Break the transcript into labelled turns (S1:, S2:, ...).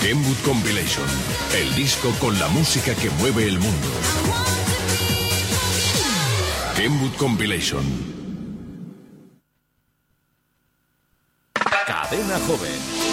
S1: Kenwood Compilation, el disco con la música que mueve el mundo. Kenwood Compilation.
S2: Cadena Joven.